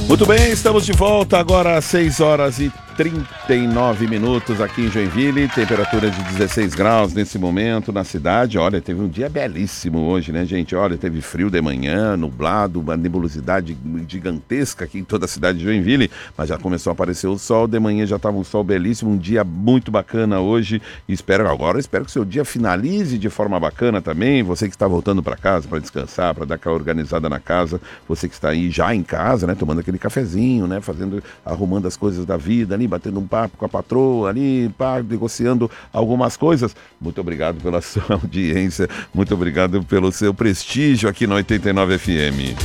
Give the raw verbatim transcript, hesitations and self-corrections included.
Muito bem, estamos de volta agora às seis horas e trinta e nove minutos aqui em Joinville, temperatura de dezesseis graus nesse momento na cidade. Olha, teve um dia belíssimo hoje, né, gente? Olha, teve frio de manhã, nublado, uma nebulosidade gigantesca aqui em toda a cidade de Joinville, mas já começou a aparecer o sol, de manhã já estava um sol belíssimo, um dia muito bacana hoje. E espero agora, espero que o seu dia finalize de forma bacana também. Você que está voltando para casa para descansar, para dar aquela organizada na casa, você que está aí já em casa, né, tomando aquele cafezinho, né, fazendo, arrumando as coisas da vida ali, batendo um papo com a patroa ali, pá, negociando algumas coisas. Muito obrigado pela sua audiência, muito obrigado pelo seu prestígio aqui no oitenta e nove F M.